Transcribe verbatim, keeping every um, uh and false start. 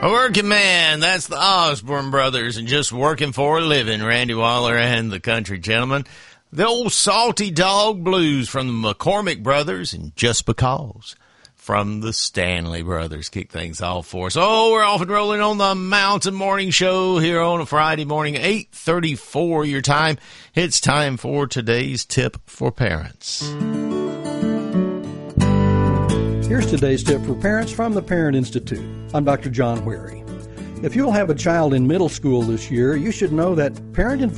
A working man, that's the Osborne brothers, and just working for a living, Randy Waller and the Country Gentleman. The old Salty Dog Blues from the McCormick brothers, and Just Because from the Stanley brothers kick things off for us. Oh, we're off and rolling on the Mountain Morning Show here on a Friday morning, eight thirty-four your time. It's time for today's tip for parents. Here's today's tip for parents from the Parent Institute. I'm Doctor John Wherry. If you'll have a child in middle school this year, you should know that parent